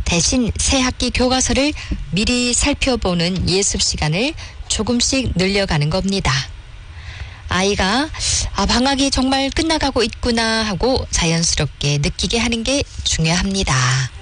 대신 새 학기 교과서를 미리 살펴보는 예습 시간을 조금씩 늘려가는 겁니다. 아이가 방학이 정말 끝나가고 있구나 하고 자연스럽게 느끼게 하는 게 중요합니다.